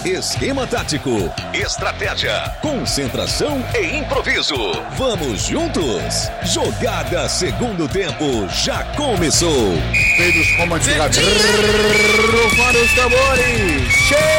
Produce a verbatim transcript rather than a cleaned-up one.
Esquema tático, estratégia, concentração e improviso. Vamos juntos? Jogada segundo tempo já começou. Feitos como antigamente. Para os tambores.